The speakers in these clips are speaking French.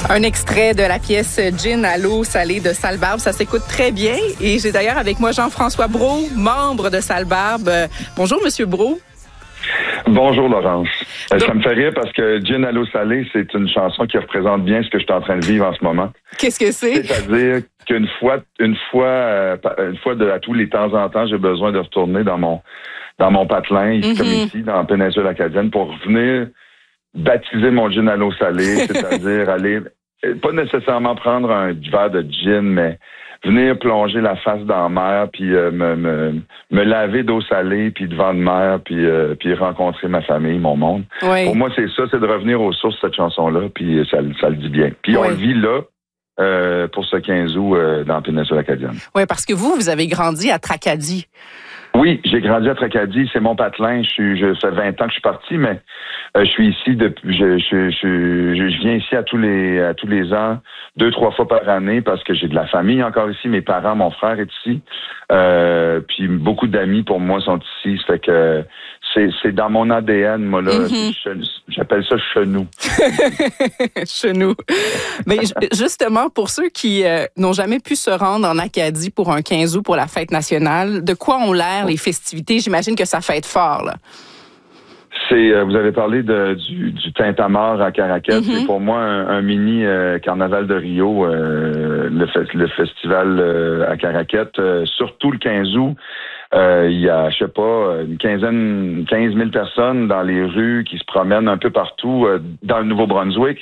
Un extrait de la pièce Gin à l'eau salée de Sale Barbe. Ça s'écoute très bien. Et j'ai d'ailleurs avec moi Jean-François Brault, membre de Sale Barbe. Bonjour, Monsieur Brault. Bonjour, Laurence. Ça me fait rire parce que Gin à l'eau salée, c'est une chanson qui représente bien ce que je suis en train de vivre en ce moment. Qu'est-ce que c'est? C'est-à-dire qu'une fois à tous les temps en temps, j'ai besoin de retourner dans mon patelin, comme ici, dans la péninsule acadienne, pour venir baptiser mon gin à l'eau salée, c'est-à-dire aller, pas nécessairement prendre un verre de gin, mais venir plonger la face dans la mer, puis me laver d'eau salée, puis de vent de mer, puis rencontrer ma famille, mon monde. Oui. Pour moi, c'est ça, c'est de revenir aux sources de cette chanson-là, puis ça le dit bien. Puis on le vit là, pour ce 15 août dans la péninsule acadienne. Oui, parce que vous avez grandi à Tracadie. Oui, j'ai grandi à Tracadie, c'est mon patelin. Ça fait 20 ans que je suis parti, mais je suis ici depuis. Je viens ici à tous les ans, 2-3 fois par année, parce que j'ai de la famille encore ici. Mes parents, mon frère est ici, puis beaucoup d'amis pour moi sont ici. Ça fait que c'est dans mon ADN, moi là. J'appelle ça chenou. Chenou. Mais justement, pour ceux qui n'ont jamais pu se rendre en Acadie pour un 15 août pour la fête nationale, de quoi ont l'air les festivités? J'imagine que ça fête fort, là. Vous avez parlé du Tintamarre à Caraquette. C'est pour moi un mini carnaval de Rio, le festival à Caraquette. Surtout le 15 août, il y a, 15 000 personnes dans les rues qui se promènent un peu partout dans le Nouveau-Brunswick.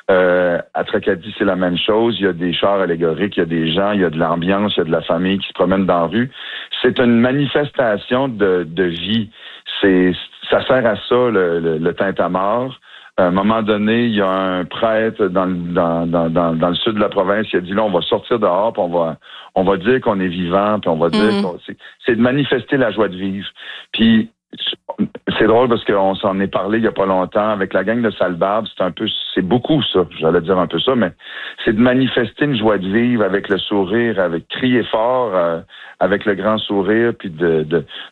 À Tracadie, c'est la même chose. Il y a des chars allégoriques, il y a des gens, il y a de l'ambiance, il y a de la famille qui se promène dans la rue. C'est une manifestation de vie. Ça sert à ça, le Tintamarre. À un moment donné, il y a un prêtre dans le sud de la province qui a dit là, on va sortir dehors, puis on va dire qu'on est vivant, puis on va dire c'est de manifester la joie de vivre. Puis c'est drôle parce qu'on s'en est parlé il y a pas longtemps avec la gang de Sale Barbe. C'est beaucoup ça. J'allais dire un peu ça, mais c'est de manifester une joie de vivre avec le sourire, avec crier fort, avec le grand sourire, puis de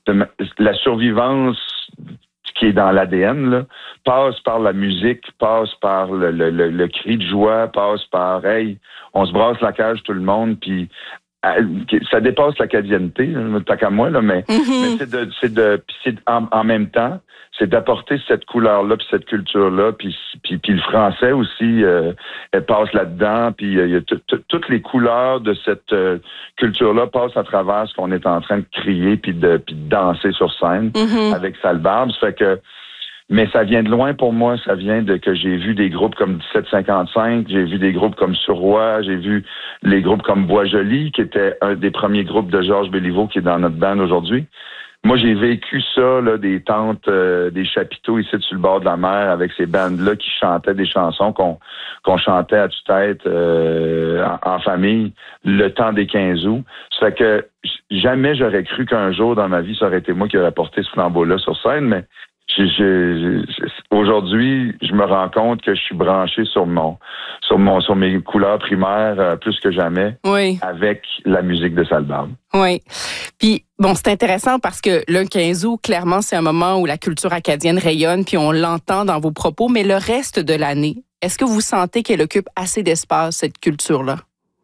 la survivance qui est dans l'ADN, là, passe par la musique, passe par le cri de joie, passe par hey, on se brasse la cage tout le monde, puis ça dépasse l'acadienneté, tant qu'à moi, là, mais c'est en même temps, c'est d'apporter cette couleur-là, puis cette culture-là, puis le français aussi, elle passe là-dedans, puis il y a toutes les couleurs de cette culture-là passent à travers ce qu'on est en train de crier, puis de danser sur scène avec Sale Barbe. Ça fait que mais ça vient de loin pour moi, ça vient de que j'ai vu des groupes comme 1755, j'ai vu des groupes comme Surroi, j'ai vu les groupes comme Bois-Joli, qui était un des premiers groupes de Georges Béliveau qui est dans notre band aujourd'hui. Moi, j'ai vécu ça, là, des tentes, des chapiteaux ici sur le bord de la mer avec ces bandes-là qui chantaient des chansons qu'on chantait à tue-tête en famille le temps des 15 août. Ça fait que jamais j'aurais cru qu'un jour dans ma vie, ça aurait été moi qui aurais porté ce flambeau-là sur scène, mais aujourd'hui, je me rends compte que je suis branché sur mes couleurs primaires plus que jamais avec la musique de Sale Barbe. Oui. Puis, bon, c'est intéressant parce que le 15 août, clairement, c'est un moment où la culture acadienne rayonne, puis on l'entend dans vos propos, mais le reste de l'année, est-ce que vous sentez qu'elle occupe assez d'espace, cette culture-là?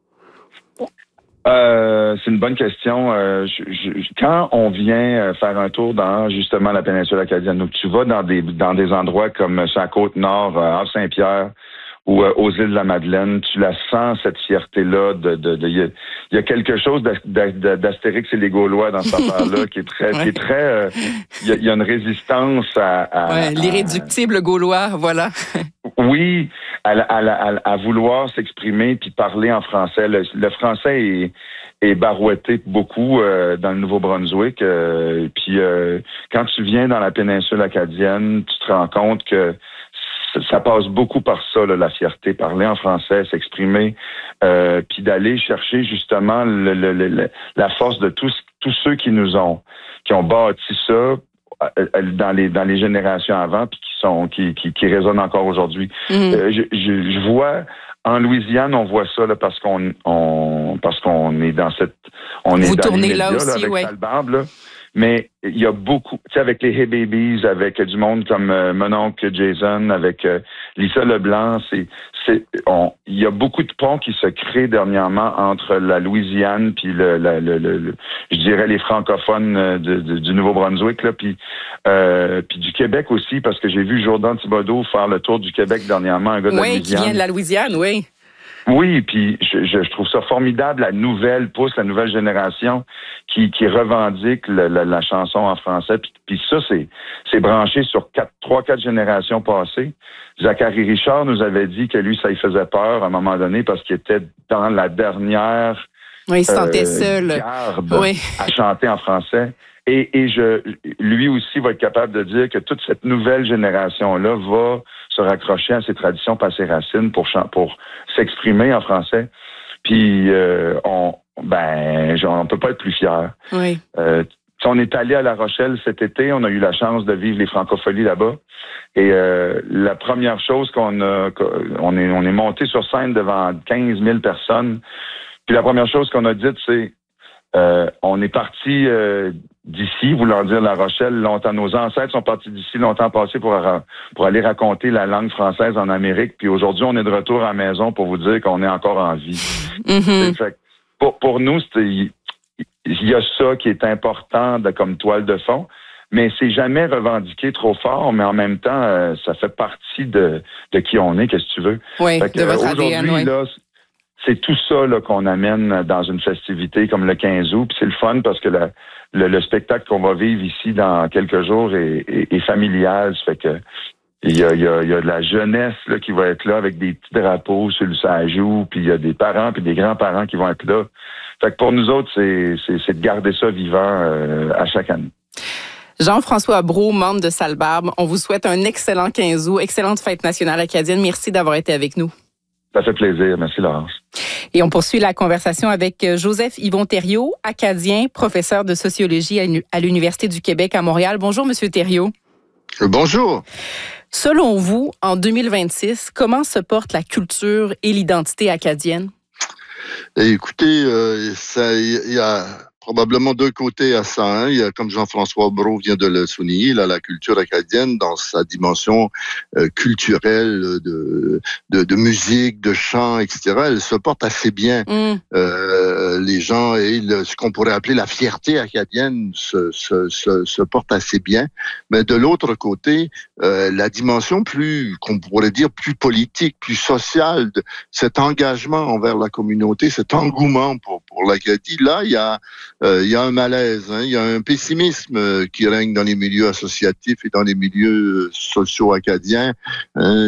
C'est une bonne question. Quand on vient faire un tour dans justement la péninsule acadienne, donc tu vas dans des endroits comme sur la côte nord, Havre-Saint-Pierre ou aux îles de la Madeleine, tu la sens cette fierté-là. Il y a quelque chose d'Astérix et les Gaulois dans cette affaire-là qui est très. Il y a une résistance à l'irréductible Gaulois, voilà. Oui, à vouloir s'exprimer puis parler en français. Le français est barouetté beaucoup dans le Nouveau-Brunswick. Puis quand tu viens dans la péninsule acadienne, tu te rends compte que ça passe beaucoup par ça, là, la fierté, parler en français, s'exprimer, puis d'aller chercher justement la force de tous ceux qui ont bâti ça dans les générations avant, puis qui résonnent encore aujourd'hui. Je vois en Louisiane, on voit ça là parce qu'on est dans cette, on est vous dans tournez les médias, là aussi, là, avec Sale Barbe, là. Mais il y a beaucoup, tu sais, avec les Hey Babies, avec du monde comme mon oncle Jason, avec Lisa Leblanc, il y a beaucoup de ponts qui se créent dernièrement entre la Louisiane puis je dirais les francophones du Nouveau-Brunswick, là, puis du Québec aussi, parce que j'ai vu Jourdan Thibodeau faire le tour du Québec dernièrement, un gars de la Louisiane. Oui, qui vient de la Louisiane, oui. Oui, puis je trouve ça formidable, la nouvelle génération qui revendique la chanson en français. Puis ça, c'est branché sur 3-4 générations passées. Zachary Richard nous avait dit que lui, ça lui faisait peur à un moment donné parce qu'il était dans la dernière il se sentait seul. Garde à chanter en français. Et lui aussi va être capable de dire que toute cette nouvelle génération-là va se raccrocher à ses traditions, à ses racines pour s'exprimer en français. Puis on peut pas être plus fiers. Oui. On est allé à La Rochelle cet été, on a eu la chance de vivre les francopholies là-bas. Et la première chose on est monté sur scène devant 15 000 personnes. Puis la première chose qu'on a dite, c'est on est parti d'ici, voulant dire La Rochelle, longtemps. Nos ancêtres sont partis d'ici longtemps passé pour aller raconter la langue française en Amérique. Puis aujourd'hui, on est de retour à la maison pour vous dire qu'on est encore en vie. Mm-hmm. Fait, pour nous, il y a ça qui est important comme toile de fond. Mais c'est jamais revendiqué trop fort, mais en même temps, ça fait partie de qui on est, qu'est-ce que tu veux. Oui, de votre ADN, oui. Là, c'est tout ça là, qu'on amène dans une festivité comme le 15 août. Puis c'est le fun parce que le spectacle qu'on va vivre ici dans quelques jours est familial. Ça fait que il y a de la jeunesse là, qui va être là avec des petits drapeaux sur le sajou. Puis il y a des parents puis des grands-parents qui vont être là. Fait que pour nous autres, c'est de garder ça vivant à chaque année. Jean-François Brault, membre de Salbarbe, on vous souhaite un excellent 15 août, excellente fête nationale acadienne. Merci d'avoir été avec nous. Ça fait plaisir. Merci, Laurence. Et on poursuit la conversation avec Joseph Yvon Thériault, acadien, professeur de sociologie à l'Université du Québec à Montréal. Bonjour, Monsieur Thériault. Bonjour. Selon vous, en 2026, comment se porte la culture et l'identité acadienne? Écoutez, il y a probablement deux côtés à ça. Hein. Il y a, comme Jean-François Brault vient de le souligner, là, la culture acadienne dans sa dimension culturelle de musique, de chant, etc. Elle se porte assez bien. Les gens et ce qu'on pourrait appeler la fierté acadienne se porte assez bien. Mais de l'autre côté, la dimension qu'on pourrait dire plus politique, plus sociale, cet engagement envers la communauté, cet engouement pour l'Acadie, là, il y a un malaise, hein, il y a un pessimisme qui règne dans les milieux associatifs et dans les milieux socio-acadiens. Hein,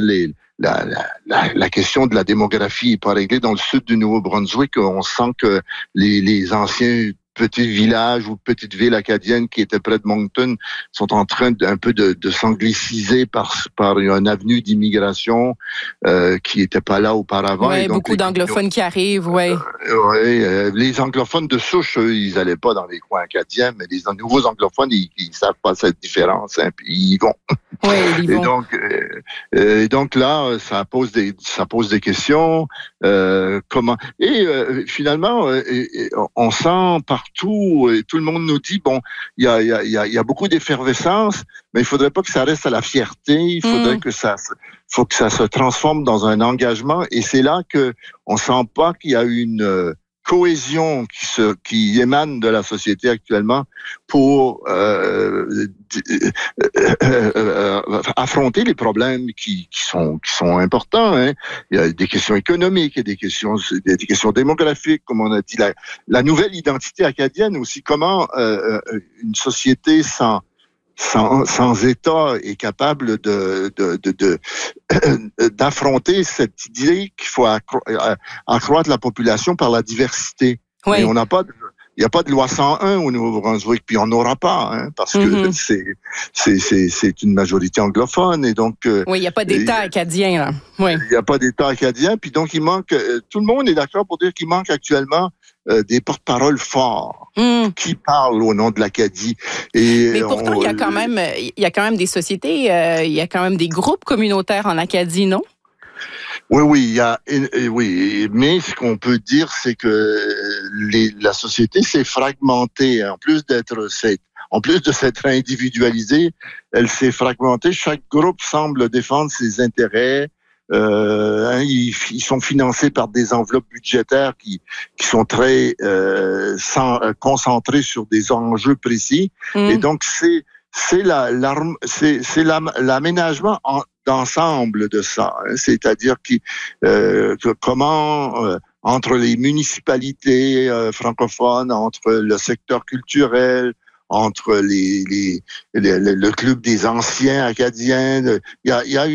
la question de la démographie n'est pas réglée. Dans le sud du Nouveau-Brunswick, on sent que les anciens petits villages ou petites villes acadiennes qui étaient près de Moncton sont en train un peu de s'angliciser par une avenue d'immigration qui n'était pas là auparavant. Oui, beaucoup d'anglophones qui arrivent, oui. Les anglophones de souche, eux, ils n'allaient pas dans les coins acadiens, mais les nouveaux anglophones, ils savent pas cette différence, hein, puis ils y vont. Oui, ils y vont. Et donc là, ça pose des questions. Comment finalement, on sent partout, et tout le monde nous dit bon, il y a beaucoup d'effervescence, mais il faudrait pas que ça reste à la fierté. Il faudrait que ça se transforme dans un engagement. Et c'est là que on sent pas qu'il y a une cohésion qui émane de la société actuellement pour affronter les problèmes qui sont importants. Hein. Il y a des questions économiques, il y a des questions démographiques, comme on a dit, la nouvelle identité acadienne aussi. Comment une société sans État est capable d'affronter cette idée qu'il faut accroître la population par la diversité. Oui. Et il n'y a pas de loi 101 au Nouveau-Brunswick, puis on n'aura pas, hein, parce que c'est une majorité anglophone, et donc... oui, il n'y a pas d'État acadien, là. Oui. Il n'y a pas d'État acadien, puis donc il manque... tout le monde est d'accord pour dire qu'il manque actuellement des porte-paroles forts qui parlent au nom de l'Acadie. Mais pourtant, il y a quand même des sociétés, il y a quand même des groupes communautaires en Acadie, non? Oui, oui, mais ce qu'on peut dire, c'est que la société s'est fragmentée. En plus d'être en plus de s'être individualisée, elle s'est fragmentée. Chaque groupe semble défendre ses intérêts. Ils sont financés par des enveloppes budgétaires qui sont très concentrées sur des enjeux précis. Et donc c'est l'aménagement d'ensemble de ça, hein. C'est-à-dire que comment entre les municipalités francophones, entre le secteur culturel, entre le club des anciens acadiens, il y a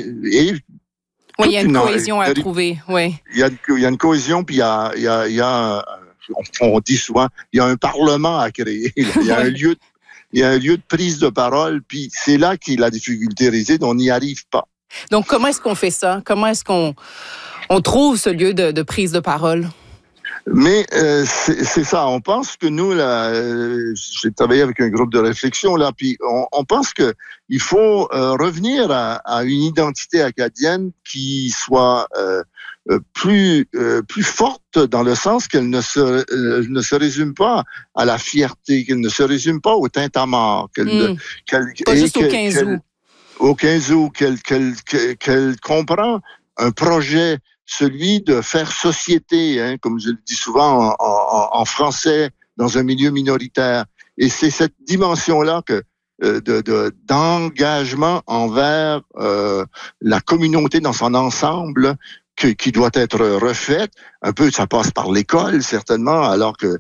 une cohésion à trouver, oui. Il y a une cohésion, puis il y a on dit souvent, il y a un parlement à créer. Il y a un lieu de prise de parole, puis c'est là que la difficulté réside, on n'y arrive pas. Donc, comment est-ce qu'on fait ça? Comment est-ce qu'on trouve ce lieu de prise de parole? Mais c'est ça, on pense que nous, là, j'ai travaillé avec un groupe de réflexion, là, puis on pense que il faut revenir à une identité acadienne qui soit plus forte dans le sens qu'elle ne se résume pas à la fierté, qu'elle ne se résume pas au tintamarre, pas juste au 15 août. Au 15 août, qu'elle comprend un projet, celui de faire société, hein, comme je le dis souvent en français, dans un milieu minoritaire. Et c'est cette dimension-là d'engagement envers la communauté dans son ensemble qui doit être refaite. Un peu, ça passe par l'école, certainement, alors que